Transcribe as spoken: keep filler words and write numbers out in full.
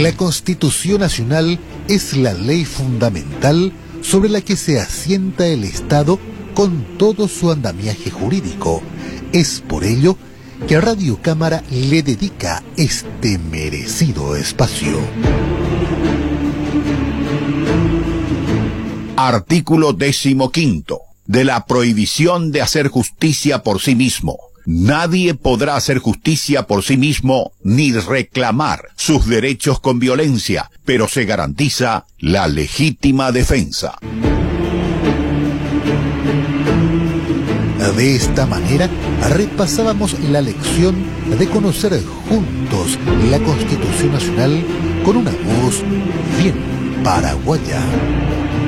La Constitución Nacional es la ley fundamental sobre la que se asienta el Estado con todo su andamiaje jurídico. Es por ello que Radio Cámara le dedica este merecido espacio. Artículo decimoquinto. De la prohibición de hacer justicia por sí mismo. Nadie podrá hacer justicia por sí mismo ni reclamar sus derechos con violencia, pero se garantiza la legítima defensa. De esta manera, repasábamos la lección de conocer juntos la Constitución Nacional con una voz bien paraguaya.